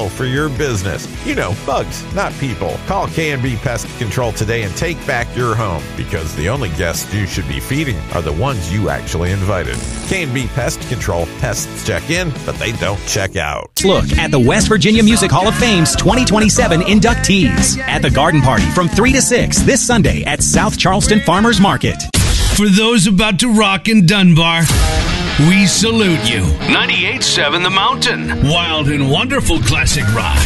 control for your business. You know, bugs, not people. Call K&B Pest Control today and take back your home, because the only guests you should be feeding are the ones you actually invited. K&B Pest Control. Pests check in, but they don't check out. Look at the West Virginia Music Hall of Fame's 2027 inductees at the Garden Party from 3 to 6 this Sunday at South Charleston Farmers Market. For those about to rock in Dunbar, we salute you. 98.7 The Mountain. Wild and wonderful classic rock.